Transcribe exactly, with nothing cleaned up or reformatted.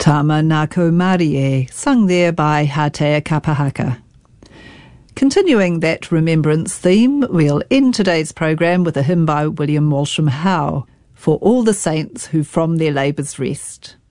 Tama Nako Marie, sung there by Hatea Kapahaka. Continuing that remembrance theme, we'll end today's programme with a hymn by William Walsham Howe, For All the Saints Who From Their Labours Rest.